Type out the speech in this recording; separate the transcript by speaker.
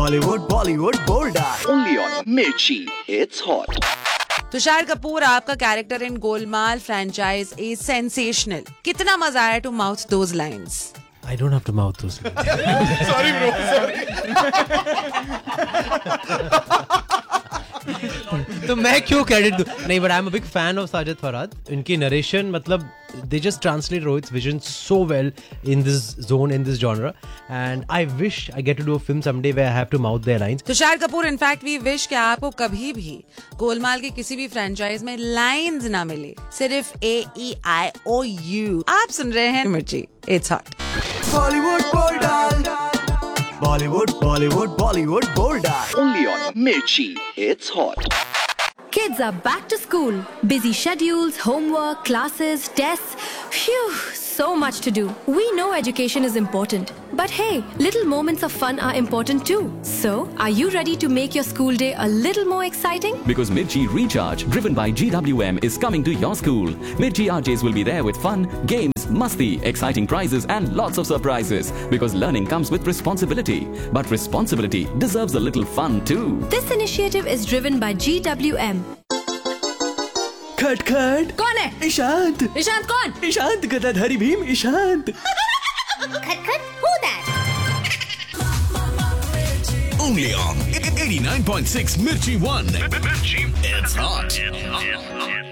Speaker 1: Bollywood, Bollywood, bolda.
Speaker 2: Only on Mirchi. It's hot.
Speaker 3: Tushar Kapoor, आपका character in Golmaal franchise is sensational. कितना मजा आया to mouth those lines?
Speaker 4: I don't have to mouth those.
Speaker 5: Sorry bro, sorry.
Speaker 4: तो मैं क्यों credit दूं? नहीं, but I'm a big fan of Sajid Farhad. इनकी नरेशन मतलब they just translate Rohit's vision so well in this zone, in this genre, and I wish I get to do a film someday where I have to mouth their lines.
Speaker 3: Tushar Kapoor, in fact we wish कि आपको कभी भी गोलमाल की किसी भी franchise में lines ना मिले, सिर्फ AEIOU. आप सुन रहे हैं मिर्ची, it's hot.
Speaker 1: Bollywood, bolda. Bollywood, Bollywood, Bollywood, bolda.
Speaker 2: Only on Mirchi. It's hot.
Speaker 6: Kids are back to school. Busy schedules, homework, classes, tests. Phew, so much to do. We know education is important. But hey, little moments of fun are important too. So, are you ready to make your school day a little more exciting?
Speaker 7: Because Mirchi Recharge, driven by GWM, is coming to your school. Mirchi RJs will be there with fun, games, masti, exciting prizes and lots of surprises. Because learning comes with responsibility. But responsibility deserves a little fun too.
Speaker 6: This initiative is driven by GWM.
Speaker 1: खट खट.
Speaker 6: कौन है?
Speaker 1: ईशांत.
Speaker 6: ईशांत कौन?
Speaker 1: ईशांत गदाधारी भीम ईशांत.
Speaker 6: खटखट, who that?
Speaker 8: Only on 89.6 Mirchi 1. It's hot.